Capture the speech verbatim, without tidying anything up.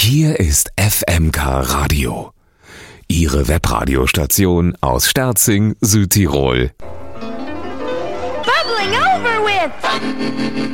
Hier ist F M K Radio, Ihre Webradiostation aus Sterzing, Südtirol. Bubbling over with